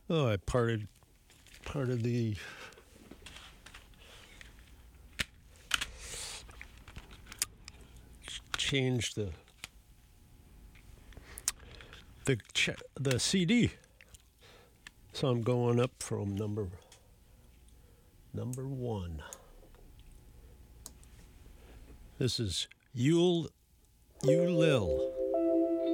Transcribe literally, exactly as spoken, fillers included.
Oh, I parted part of the changed the the ch- the C D. So I'm going up from number number one. This is Yule Ulil.